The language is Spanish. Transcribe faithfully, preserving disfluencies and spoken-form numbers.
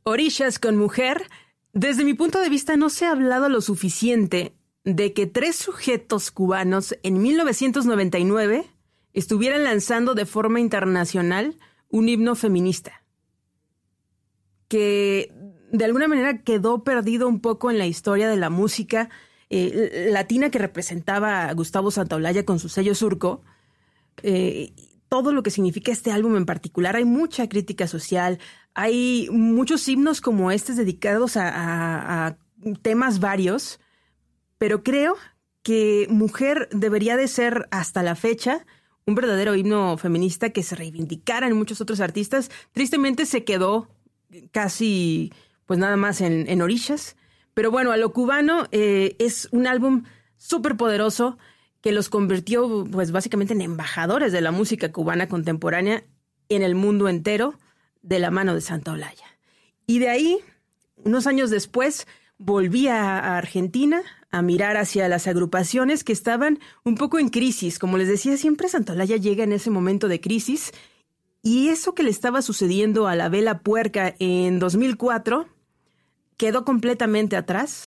Orillas con mujer. Desde mi punto de vista no se ha hablado lo suficiente de que tres sujetos cubanos en mil novecientos noventa y nueve estuvieran lanzando de forma internacional un himno feminista, que de alguna manera quedó perdido un poco en la historia de la música eh, latina que representaba a Gustavo Santaolalla con su sello Surco. Eh, todo lo que significa este álbum en particular. Hay mucha crítica social, hay muchos himnos como estos dedicados a, a, a temas varios, pero creo que Mujer debería de ser hasta la fecha un verdadero himno feminista que se reivindicara en muchos otros artistas. Tristemente se quedó casi pues nada más en, en Orillas, pero bueno, a lo cubano eh, es un álbum súper poderoso que los convirtió pues básicamente en embajadores de la música cubana contemporánea en el mundo entero de la mano de Santaolalla. Y de ahí, unos años después, volví a Argentina a mirar hacia las agrupaciones que estaban un poco en crisis. Como les decía, siempre Santaolalla llega en ese momento de crisis, y eso que le estaba sucediendo a La Vela Puerca en dos mil cuatro quedó completamente atrás